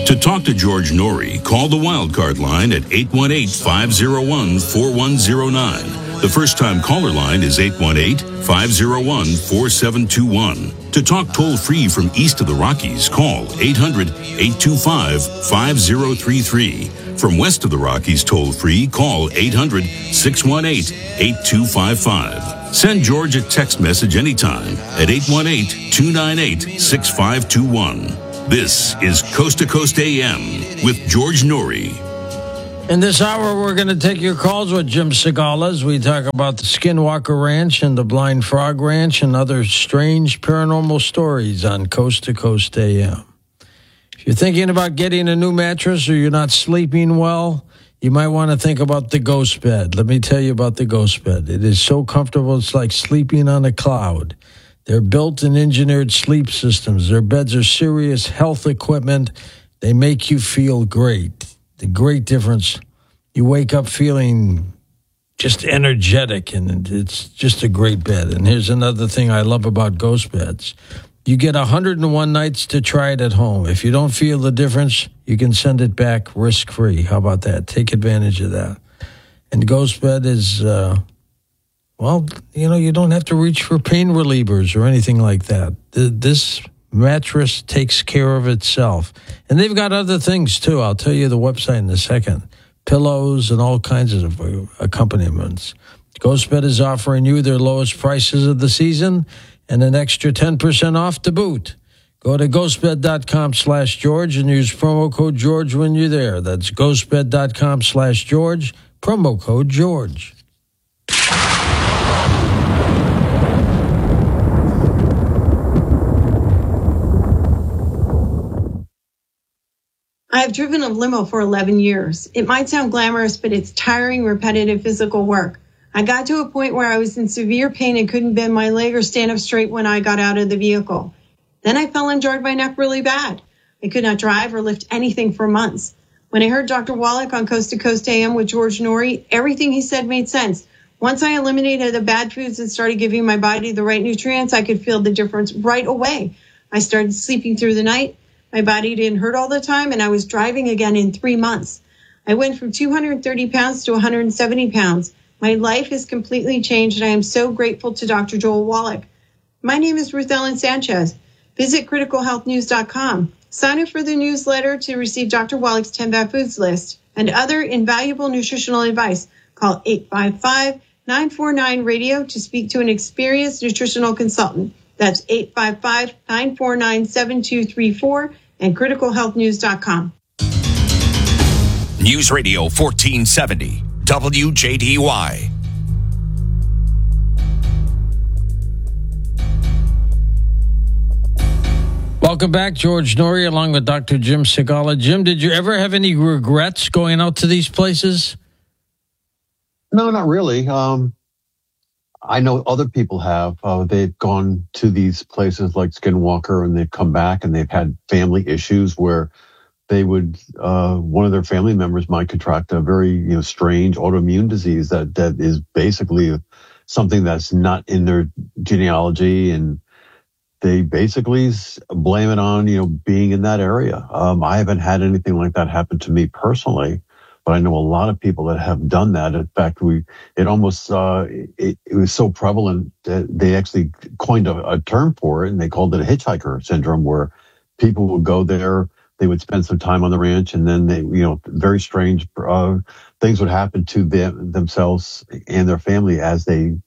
To talk to George Norrie, call the Wildcard line at 818-501-4109. The first-time caller line is 818-501-4721. To talk toll-free from east of the Rockies, call 800-825-5033. From west of the Rockies toll-free, call 800-618-8255. Send George a text message anytime at 818-298-6521. This is Coast to Coast AM with George Norrie. In this hour, we're going to take your calls with Jim Segala as we talk about the Skinwalker Ranch and the Blind Frog Ranch and other strange paranormal stories on Coast to Coast AM. If you're thinking about getting a new mattress or you're not sleeping well, you might want to think about the Ghost Bed. Let me tell you about the Ghost Bed. It is so comfortable, it's like sleeping on a cloud. They're built and engineered sleep systems. Their beds are serious health equipment. They make you feel great. The great difference, you wake up feeling just energetic, and it's just a great bed. And here's another thing I love about Ghost Beds. You get 101 nights to try it at home. If you don't feel the difference, you can send it back risk-free. How about that? Take advantage of that. And Ghost Bed is... you don't have to reach for pain relievers or anything like that. This mattress takes care of itself. And they've got other things, too. I'll tell you the website in a second. Pillows and all kinds of accompaniments. GhostBed is offering you their lowest prices of the season and an extra 10% off to boot. Go to ghostbed.com/George and use promo code George when you're there. That's ghostbed.com/George, promo code George. I have driven a limo for 11 years. It might sound glamorous, but it's tiring, repetitive physical work. I got to a point where I was in severe pain and couldn't bend my leg or stand up straight when I got out of the vehicle. Then I fell and jarred my neck really bad. I could not drive or lift anything for months. When I heard Dr. Wallach on Coast to Coast AM with George Norrie, everything he said made sense. Once I eliminated the bad foods and started giving my body the right nutrients, I could feel the difference right away. I started sleeping through the night. My body didn't hurt all the time, and I was driving again in 3 months. I went from 230 pounds to 170 pounds. My life has completely changed, and I am so grateful to Dr. Joel Wallach. My name is Ruth Ellen Sanchez. Visit criticalhealthnews.com. Sign up for the newsletter to receive Dr. Wallach's 10 Bad Foods list and other invaluable nutritional advice. Call 855-949-RADIO to speak to an experienced nutritional consultant. That's 855-949-7234 and criticalhealthnews.com. News Radio 1470, WJDY. Welcome back, George Norrie, along with Dr. Jim Segala. Jim, did you ever have any regrets going out to these places? No, not really. I know other people have. They've gone to these places like Skinwalker, and they've come back and they've had family issues where they would, one of their family members might contract a very, strange autoimmune disease that is basically something that's not in their genealogy, and they basically blame it on, being in that area. I haven't had anything like that happen to me personally, but I know a lot of people that have done that. In fact, it was so prevalent that they actually coined a term for it, and they called it a hitchhiker syndrome, where people would go there, they would spend some time on the ranch, and then they, very strange things would happen to themselves and their family as they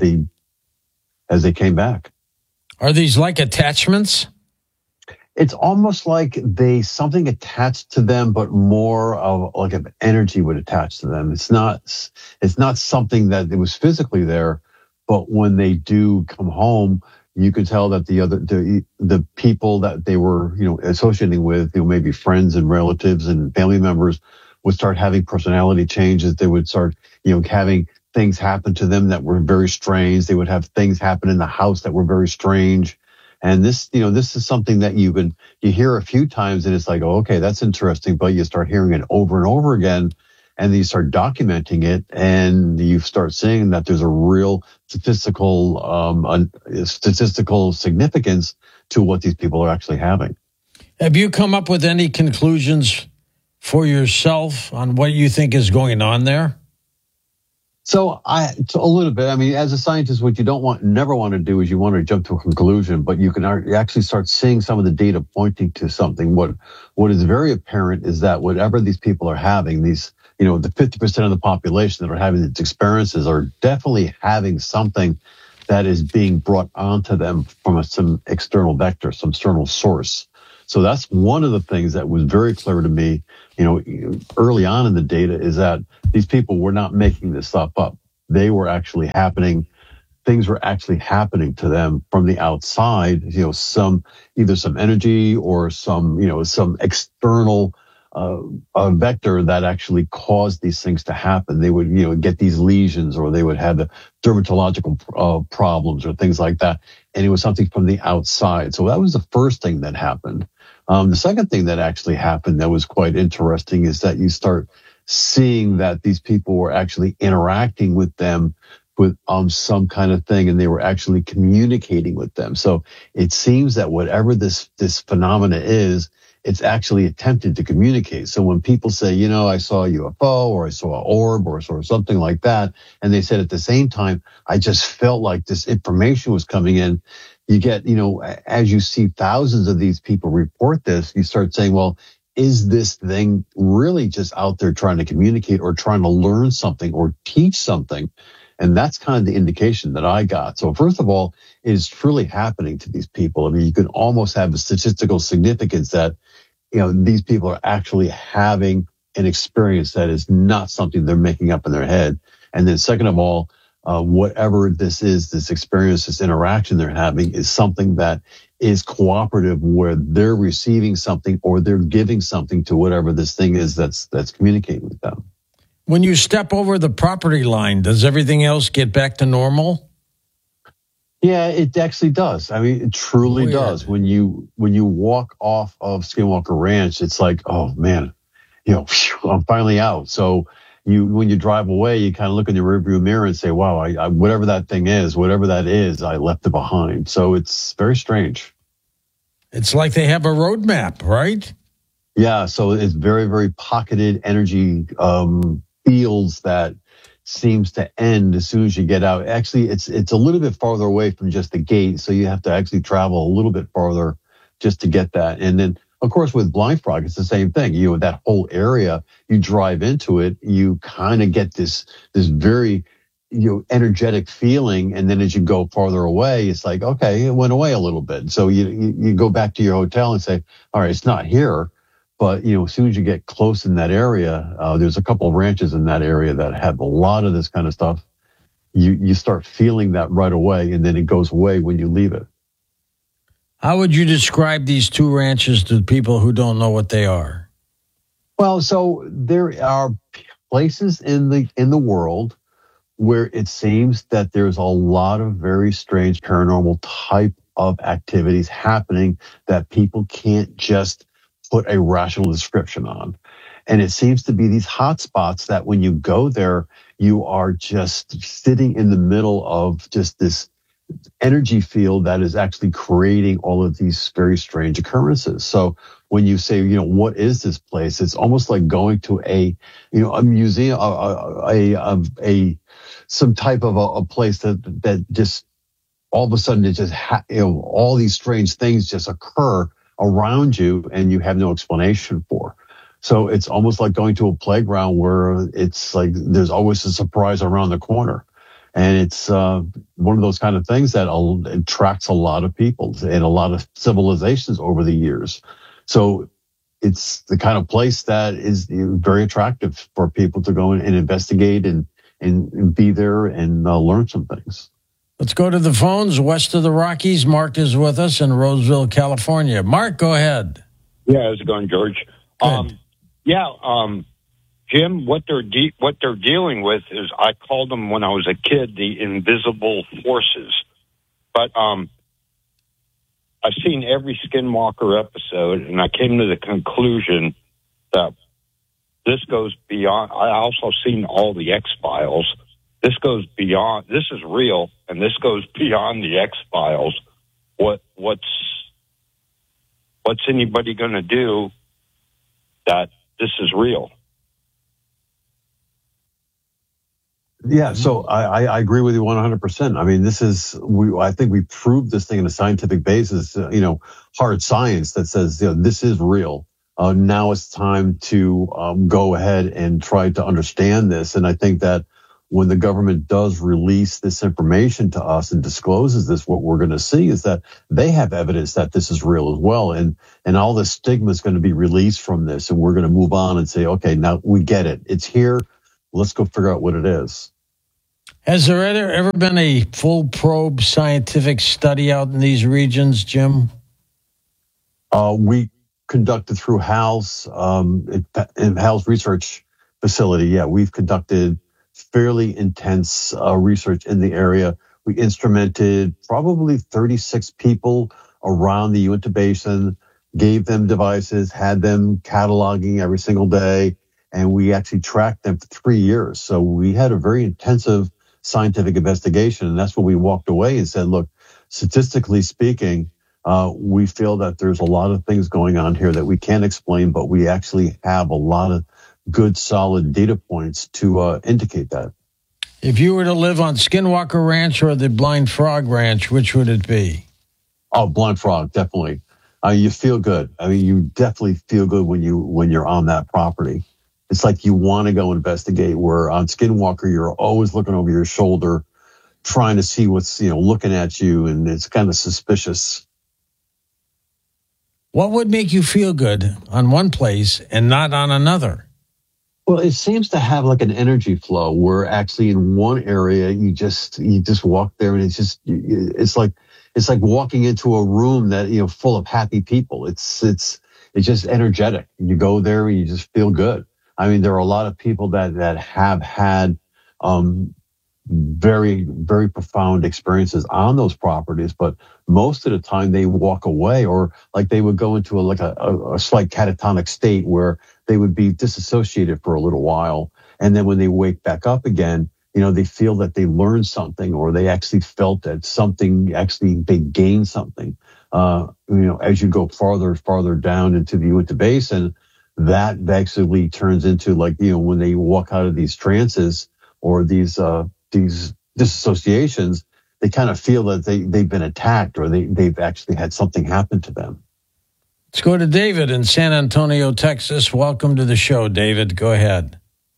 came back. Are these like attachments? It's almost like something attached to them, but more of like an energy would attach to them. It's not something that it was physically there, but when they do come home, you could tell that the people that they were, associating with, maybe friends and relatives and family members, would start having personality changes. They would start, having things happen to them that were very strange. They would have things happen in the house that were very strange. And this, this is something that you hear a few times, and it's like, oh, okay, that's interesting. But you start hearing it over and over again, and then you start documenting it, and you start seeing that there's a real statistical significance to what these people are actually having. Have you come up with any conclusions for yourself on what you think is going on there? So a little bit. I mean, as a scientist, what you never want to do is you want to jump to a conclusion, but you can actually start seeing some of the data pointing to something. What is very apparent is that whatever these people are having, the 50% of the population that are having these experiences are definitely having something that is being brought onto them from some external vector, some external source. So that's one of the things that was very clear to me, early on in the data, is that these people were not making this stuff up. They were actually happening. Things were actually happening to them from the outside, either some energy or some external vector that actually caused these things to happen. They would, get these lesions, or they would have the dermatological problems or things like that. And it was something from the outside. So that was the first thing that happened. The second thing that actually happened that was quite interesting is that you start seeing that these people were actually interacting with them with some kind of thing, and they were actually communicating with them. So it seems that whatever this phenomena is, it's actually attempted to communicate. So when people say, I saw a UFO, or I saw an orb, or sort of something like that, and they said at the same time, I just felt like this information was coming in, you get, as you see thousands of these people report this, you start saying, well, is this thing really just out there trying to communicate or trying to learn something or teach something? And that's kind of the indication that I got. So first of all, it is truly happening to these people. I mean, you can almost have a statistical significance that, these people are actually having an experience that is not something they're making up in their head. And then second of all, whatever this is, this experience, this interaction they're having is something that is cooperative, where they're receiving something or they're giving something to whatever this thing is that's communicating with them. When you step over the property line, does everything else get back to normal? Yeah, it actually does. I mean, it truly does. When you walk off of Skinwalker Ranch, it's like, oh man, I'm finally out. So when you drive away, you kind of look in the rearview mirror and say, wow, I whatever that thing is, whatever that is, I left it behind. So it's very strange. It's like they have a roadmap, right? Yeah. So it's very, very pocketed energy fields that seems to end as soon as you get out. Actually, it's a little bit farther away from just the gate, so you have to actually travel a little bit farther just to get that. And then, of course, with Blind Frog, it's the same thing. That whole area, you drive into it, you kind of get this very energetic feeling, and then as you go farther away, it's like, okay, it went away a little bit. So you go back to your hotel and say, all right, it's not here. But, as soon as you get close in that area, there's a couple of ranches in that area that have a lot of this kind of stuff. You start feeling that right away, and then it goes away when you leave it. How would you describe these two ranches to people who don't know what they are? Well, so there are places in the world where it seems that there's a lot of very strange paranormal type of activities happening that people can't just put a rational description on. And it seems to be these hot spots that when you go there, you are just sitting in the middle of just this energy field that is actually creating all of these very strange occurrences. So when you say, what is this place? It's almost like going to a museum, some type of a place that just all of a sudden it just all these strange things just occur around you and you have no explanation for. So it's almost like going to a playground where it's like there's always a surprise around the corner. And it's one of those kind of things that attracts a lot of people and a lot of civilizations over the years. So it's the kind of place that is very attractive for people to go and investigate and be there and learn some things. Let's go to the phones west of the Rockies. Mark is with us in Roseville, California. Mark, go ahead. Yeah, how's it going, George? Jim, what they're dealing with is, I called them when I was a kid the invisible forces. But I've seen every Skinwalker episode, and I came to the conclusion that this goes beyond. I also seen all the X-Files. This goes beyond. This is real, and this goes beyond the X-Files. what's anybody going to do that this is real? Yeah, so I agree with you 100%. I mean, I think we proved this thing on a scientific basis, hard science that says, this is real. Now it's time to go ahead and try to understand this. And I think that when the government does release this information to us and discloses this, what we're going to see is that they have evidence that this is real as well. And all the stigma is going to be released from this. And we're going to move on and say, okay, now we get it. It's here. Let's go figure out what it is. Has there ever been a full probe scientific study out in these regions, Jim? We conducted through HAL's, in HAL's research facility. Yeah, we've conducted fairly intense research in the area. We instrumented probably 36 people around the Uinta Basin, gave them devices, had them cataloging every single day, and we actually tracked them for 3 years. So we had a very intensive scientific investigation, and that's when we walked away and said, look, statistically speaking, we feel that there's a lot of things going on here that we can't explain, but we actually have a lot of good, solid data points to indicate that. If you were to live on Skinwalker Ranch or the Blind Frog Ranch, which would it be? Oh, Blind Frog, definitely. You feel good. I mean, you definitely feel good when you're on that property. It's like you want to go investigate, where on Skinwalker, you're always looking over your shoulder, trying to see what's, looking at you, and it's kind of suspicious. What would make you feel good on one place and not on another? Well, it seems to have like an energy flow where actually in one area you just walk there and it's like walking into a room that full of happy people. It's just energetic. You go there and you just feel good. I mean, there are a lot of people that have had very, very profound experiences on those properties, but most of the time they walk away, or like they would go into a slight catatonic state where they would be disassociated for a little while. And then when they wake back up again, they feel that they learned something, or they actually felt that they gained something. As you go farther down into the Uinta Basin, that basically turns into when they walk out of these trances or these disassociations, they kind of feel that they've been attacked, or they've actually had something happen to them. Let's go to David in San Antonio, Texas. Welcome to the show, David. Go ahead.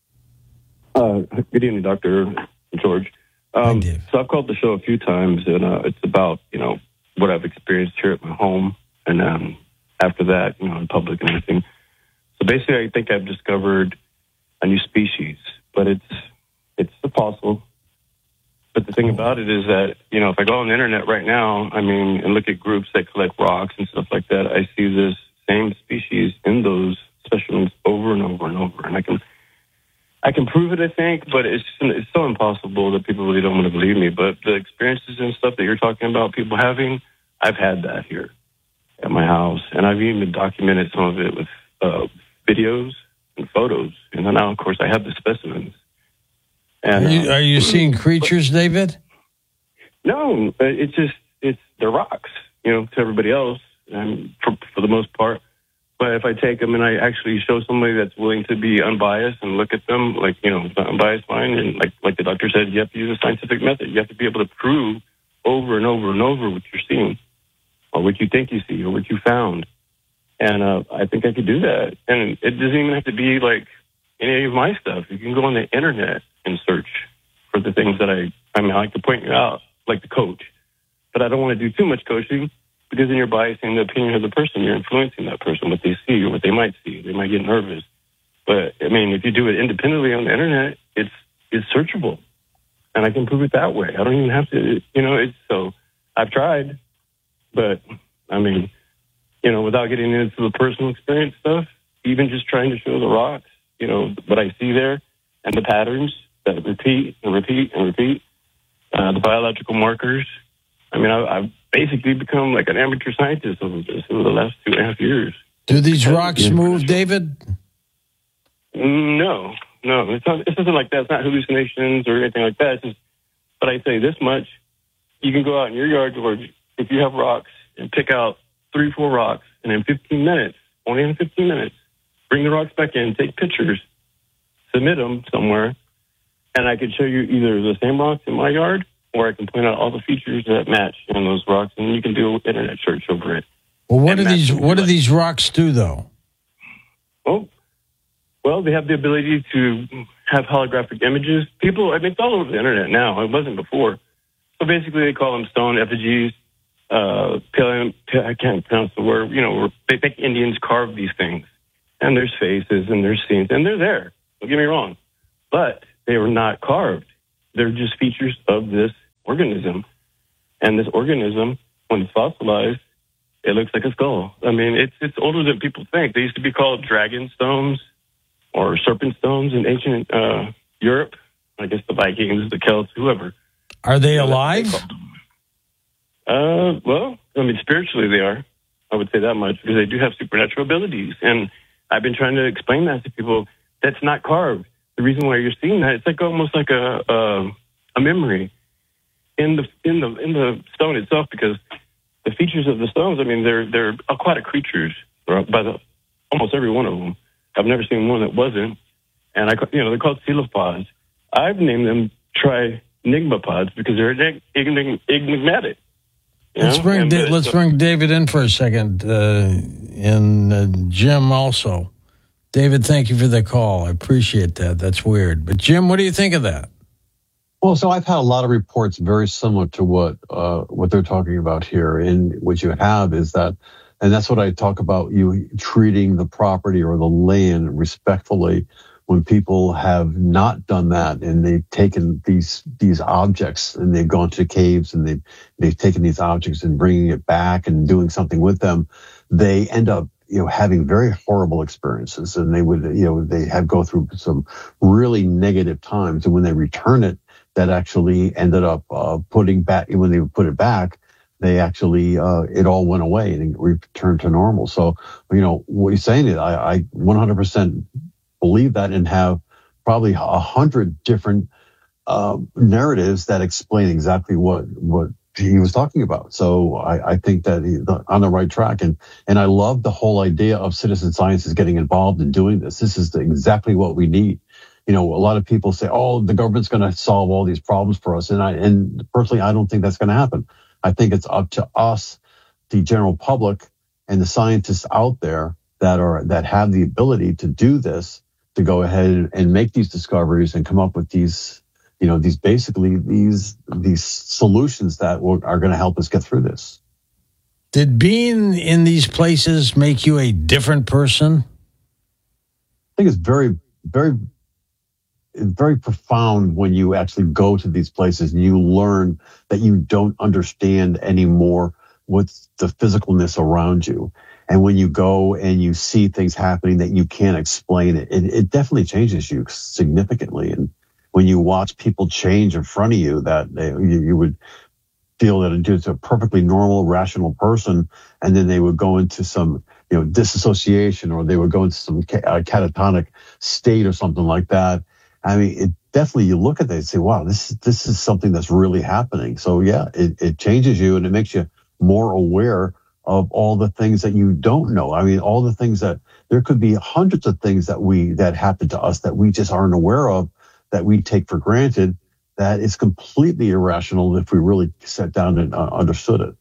Good evening, Dr. George. Hi, Dave. So I've called the show a few times, and it's about, what I've experienced here at my home, and after that, in public and everything. So basically, I think I've discovered a new species, but it's possible. But the thing about it is that, if I go on the internet right now, and look at groups that collect rocks and stuff like that, I see this same species in those specimens over and over and over. And I can prove it, I think, but it's so impossible that people really don't want to believe me. But the experiences and stuff that you're talking about people having, I've had that here at my house. And I've even documented some of it with videos and photos. And then now, of course, I have the specimens. And, are you seeing creatures, David? No, it's the rocks, to everybody else, and for the most part. But if I take them and I actually show somebody that's willing to be unbiased and look at them like, with an unbiased mind, and like the doctor said, you have to use a scientific method. You have to be able to prove over and over and over what you're seeing, or what you think you see, or what you found. And I think I could do that. And it doesn't even have to be like any of my stuff. You can go on the internet and search for the things that I like to point you out, like the coach. But I don't want to do too much coaching, because then you're biasing the opinion of the person. You're influencing that person, what they see or what they might see. They might get nervous. But, if you do it independently on the internet, it's searchable. And I can prove it that way. I don't even have to, so I've tried. But, without getting into the personal experience stuff, even just trying to show the rocks, what I see there and the patterns that repeat and repeat and repeat, the biological markers. I've basically become like an amateur scientist over the last 2.5 years. Do these rocks move, David? No. It's nothing like that. It's not hallucinations or anything like that. But I say this much: you can go out in your yard, George, if you have rocks, and pick out 3-4 rocks and in 15 minutes, only in 15 minutes, bring the rocks back in, take pictures, submit them somewhere, and I could show you either the same rocks in my yard, or I can point out all the features that match in those rocks, and you can do an internet search over it. Well, what do these rocks do, though? Well, they have the ability to have holographic images. People, I mean, it's all over the internet now. It wasn't before. So basically, they call them stone effigies. I can't pronounce the word. You know, they think Indians carved these things, and there's faces and there's scenes, and they're there. Don't get me wrong, but they were not carved. They're just features of this organism, and this organism, when it's fossilized, it looks like a skull. I mean, it's older than people think. They used to be called dragon stones or serpent stones in ancient Europe. I guess the Vikings, the Celts, whoever. Are they alive? Well, I mean, spiritually they are. I would say that much, because they do have supernatural abilities. And I've been trying to explain that to people. That's not carved. The reason why you're seeing that, it's like almost like a memory in the stone itself, because the features of the stones, I mean, they're aquatic creatures, by almost every one of them. I've never seen one that wasn't. And they're called cephalopods. I've named them trinigmapods because they're enigmatic. Let's bring David in for a second, and Jim also. David, thank you for the call. I appreciate that. That's weird. But Jim, what do you think of that? Well, so I've had a lot of reports very similar to what they're talking about here. And what you have is that, and that's what I talk about, you treating the property or the land respectfully. When people have not done that and they've taken these objects and they've gone to caves and they've taken these objects and bringing it back and doing something with them, they end up having very horrible experiences, and they have go through some really negative times. And when they return it, that actually ended up putting back, when they put it back, they actually it all went away and it returned to normal. So what you're saying is I 100% believe that, and have probably 100 different narratives that explain exactly what he was talking about. So I think that he's on the right track, and I love the whole idea of citizen scientists getting involved in doing this. This is exactly what we need. A lot of people say, "Oh, the government's going to solve all these problems for us," and personally, I don't think that's going to happen. I think it's up to us, the general public, and the scientists out there that have the ability to do this, to go ahead and make these discoveries and come up with these solutions that are going to help us get through this. Did being in these places make you a different person? I think it's very, very, very profound when you actually go to these places and you learn that you don't understand anymore what's the physicalness around you. And when you go and you see things happening that you can't explain, it definitely changes you significantly. And when you watch people change in front of you, that you would feel that it's a perfectly normal, rational person, and then they would go into some disassociation, or they would go into some catatonic state or something like that. I mean, it definitely, you look at that and say, wow, this is something that's really happening. So yeah, it changes you, and it makes you more aware of all the things that you don't know. I mean, all the things that there could be hundreds of things that happen to us that we just aren't aware of, that we take for granted, that is completely irrational if we really sat down and understood it.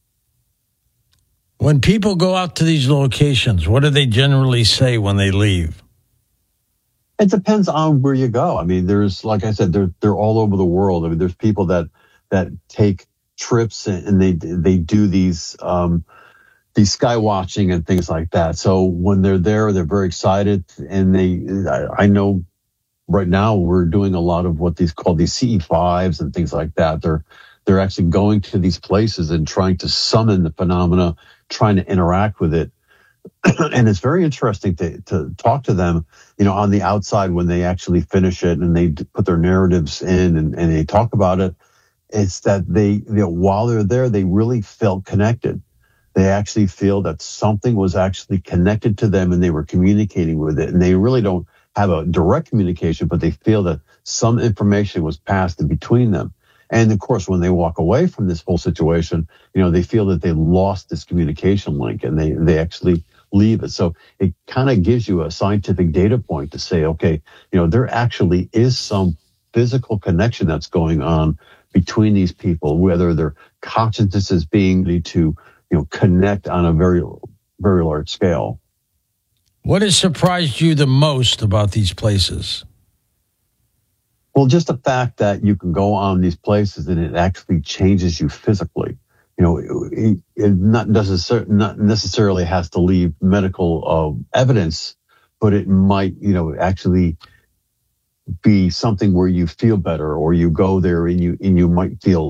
When people go out to these locations, what do they generally say when they leave? It depends on where you go. I mean, there's, like I said, they're all over the world. I mean, there's people that take trips and they do these sky watching and things like that. So when they're there, they're very excited, and I know right now we're doing a lot of what these CE5s and things like that. They're actually going to these places and trying to summon the phenomena, trying to interact with it. And it's very interesting to talk to them, on the outside when they actually finish it and they put their narratives in and they talk about it. It's that while they're there, they really felt connected. They actually feel that something was actually connected to them and they were communicating with it. And they really don't have a direct communication, but they feel that some information was passed in between them. And of course, when they walk away from this whole situation, they feel that they lost this communication link and they actually leave it. So it kind of gives you a scientific data point to say, okay, there actually is some physical connection that's going on between these people, whether their consciousness is being to, connect on a very, very large scale. What has surprised you the most about these places? Well, just the fact that you can go on these places and it actually changes you physically. It not necessarily has to leave medical evidence, but it might, actually be something where you feel better, or you go there and you might feel